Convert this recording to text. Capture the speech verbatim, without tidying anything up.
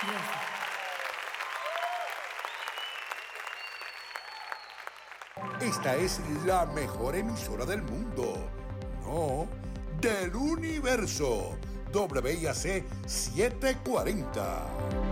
Gracias. Esta es la mejor emisora del mundo. No, del universo. W I A C setecientos cuarenta.